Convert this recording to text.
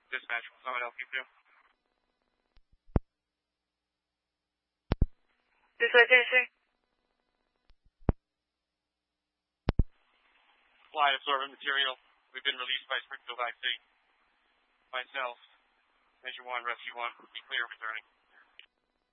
Dispatch, how may I help you too? Dispatch answer. Fly absorbent material. We've been released by Springfield IC. Myself, Measure 1, Rescue 1, be clear returning.